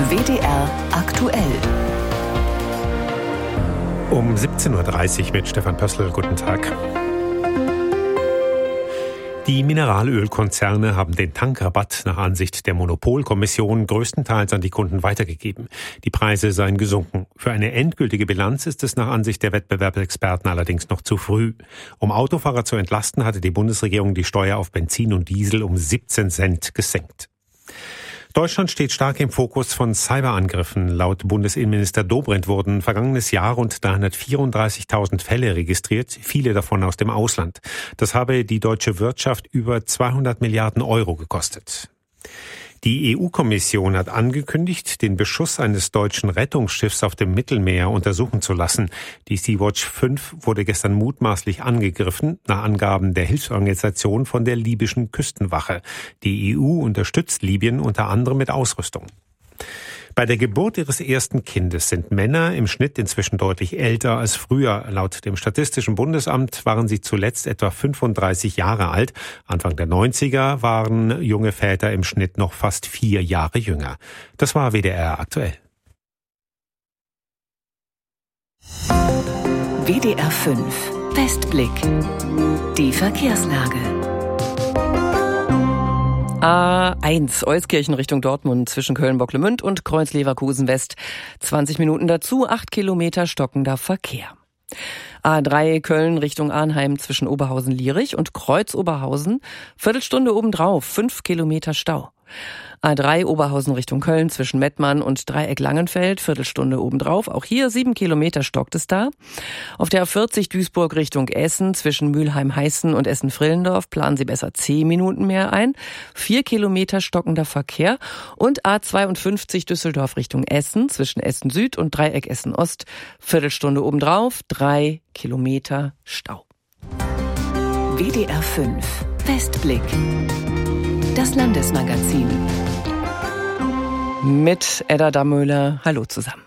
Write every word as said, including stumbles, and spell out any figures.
W D R aktuell. Um siebzehn Uhr dreißig mit Stefan Pössl. Guten Tag. Die Mineralölkonzerne haben den Tankrabatt nach Ansicht der Monopolkommission größtenteils an die Kunden weitergegeben. Die Preise seien gesunken. Für eine endgültige Bilanz ist es nach Ansicht der Wettbewerbsexperten allerdings noch zu früh. Um Autofahrer zu entlasten, hatte die Bundesregierung die Steuer auf Benzin und Diesel um siebzehn Cent gesenkt. Deutschland steht stark im Fokus von Cyberangriffen. Laut Bundesinnenminister Dobrindt wurden vergangenes Jahr rund dreihundertvierunddreißigtausend Fälle registriert, viele davon aus dem Ausland. Das habe die deutsche Wirtschaft über zweihundert Milliarden Euro gekostet. Die E U-Kommission hat angekündigt, den Beschuss eines deutschen Rettungsschiffs auf dem Mittelmeer untersuchen zu lassen. Die Sea-Watch fünf wurde gestern mutmaßlich angegriffen, nach Angaben der Hilfsorganisation von der libyschen Küstenwache. Die E U unterstützt Libyen unter anderem mit Ausrüstung. Bei der Geburt ihres ersten Kindes sind Männer im Schnitt inzwischen deutlich älter als früher. Laut dem Statistischen Bundesamt waren sie zuletzt etwa fünfunddreißig Jahre alt. Anfang der neunziger waren junge Väter im Schnitt noch fast vier Jahre jünger. Das war W D R aktuell. W D R fünf Westblick. Die Verkehrslage. A eins, Euskirchen Richtung Dortmund zwischen Köln-Bocklemünd und Kreuz-Leverkusen West. zwanzig Minuten dazu, acht Kilometer stockender Verkehr. A drei, Köln Richtung Arnheim zwischen Oberhausen-Lierich und Kreuz-Oberhausen. Viertelstunde obendrauf, fünf Kilometer Stau. A drei, Oberhausen Richtung Köln zwischen Mettmann und Dreieck-Langenfeld. Viertelstunde obendrauf, auch hier sieben Kilometer stockt es da. Auf der A vierzig Duisburg Richtung Essen zwischen Mülheim-Heißen und Essen-Frillendorf planen Sie besser zehn Minuten mehr ein. Vier Kilometer stockender Verkehr. Und A zweiundfünfzig Düsseldorf Richtung Essen zwischen Essen Süd und Dreieck Essen Ost. Viertelstunde obendrauf, drei Kilometer Stau. W D R fünf Westblick. Das Landesmagazin. Mit Edda Dammöhler. Hallo zusammen.